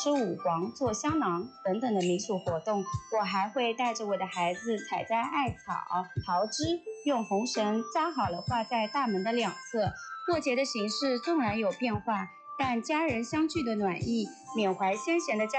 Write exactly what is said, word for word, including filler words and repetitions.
吃五黄、做香囊等等的民俗活动。我还会带着我的孩子采摘艾草、桃枝，用红绳扎好了挂在大门的两侧。过节的形式纵然有变化，但家人相聚的暖意、缅怀先贤的家